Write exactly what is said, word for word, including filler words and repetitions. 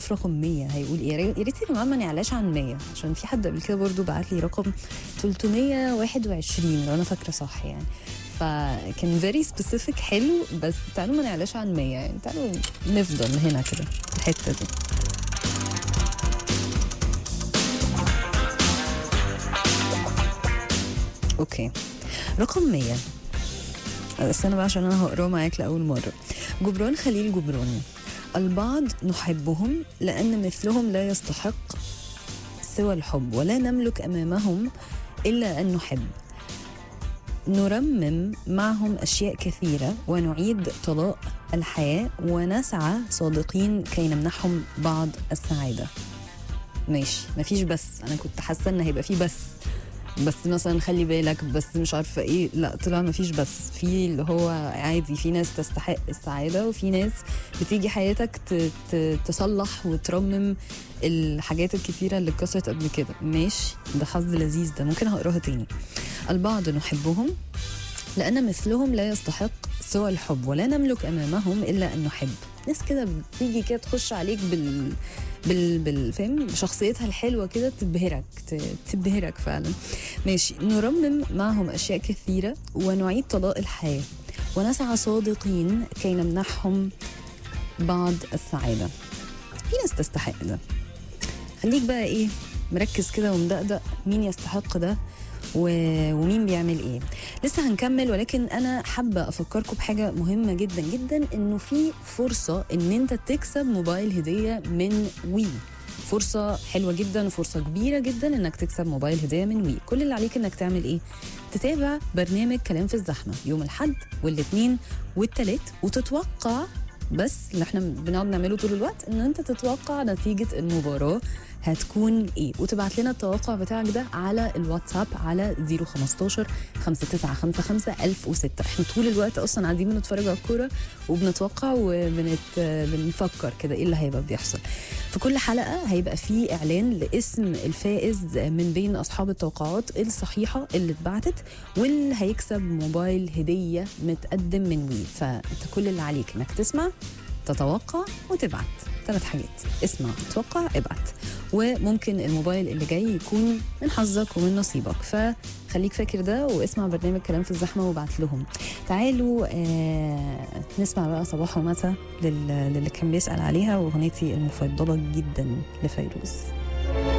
في رقم مية هيقول ايه؟ يا ريت يا جماعه ما نعلاش عن مية، عشان في حد قبل كده برضو بعت لي رقم ثلاثمية وواحد وعشرين لو انا فاكره صح يعني، فكان فيري سبيسيفيك حلو، بس تعالوا ما نعلاش عن مية يعني، تعالوا نفضل هنا كده الحته دي. اوكي رقم مية، استنى بقى عشان انا هقراه معاك لاول مره. جبران خليل جبران: البعض نحبهم لان مثلهم لا يستحق سوى الحب، ولا نملك امامهم الا ان نحب، نرمم معهم اشياء كثيره ونعيد طلاء الحياه، ونسعى صادقين كي نمنحهم بعض السعاده. ماشي مفيش بس، انا كنت حاسه ان هيبقى فيه بس بس مثلا خلي بالك بس مش عارفه ايه، لا طلع مفيش بس، في اللي هو عادي في ناس تستحق السعاده، وفي ناس بتيجي حياتك تصلح وترمم الحاجات الكتيره اللي اتكسرت قبل كده. ماشي ده حظ لذيذ، ده ممكن هقراها تاني. البعض نحبهم لان مثلهم لا يستحق سوى الحب، ولا نملك امامهم الا ان نحب. ناس كده بتيجي كده تخش عليك بال بال بالفهم بشخصيتها الحلوه كده تبهرك تبهرك فعلا. ماشي نرمم معهم اشياء كثيره ونعيد طلاء الحياه، ونسعى صادقين كي نمنحهم بعض السعاده. في ناس تستحق ده، خليك بقى ايه مركز كده ومدقدق مين يستحق ده ومين بيعمل ايه. لسه هنكمل، ولكن انا حابه افكركم بحاجه مهمه جدا جدا، انه في فرصه ان انت تكسب موبايل هديه من وي. فرصه حلوه جدا وفرصه كبيره جدا انك تكسب موبايل هديه من وي. كل اللي عليك انك تعمل ايه؟ تتابع برنامج كلام في الزحمه يوم الاحد والاثنين والثلاث، وتتوقع بس اللي احنا بنقعد نعمله طول الوقت، ان انت تتوقع نتيجه المباراه هتكون ايه، وتبعت لنا التوقع بتاعك ده على الواتساب على صفر خمستاشر خمسة تسعة خمسة خمسة ألف وستة. احنا طول الوقت اصلا قاعدين بنتفرج على الكوره وبنتوقع وبنفكر كده ايه اللي هيبقى بيحصل. في كل حلقه هيبقى فيه اعلان لاسم الفائز من بين اصحاب التوقعات الصحيحه اللي اتبعتت، واللي هيكسب موبايل هديه متقدم من وي. فانت كل اللي عليك انك تسمع، تتوقع، وتبعت. ثلاث حاجات: اسمع، توقع، ابعت. وممكن الموبايل اللي جاي يكون من حظك ومن نصيبك، فخليك فاكر ده واسمع برنامج كلام في الزحمه وابعت لهم. تعالوا آه نسمع بقى صباح ومساء للي كان بيسأل عليها، واغنيتي المفضله جدا لفيروز.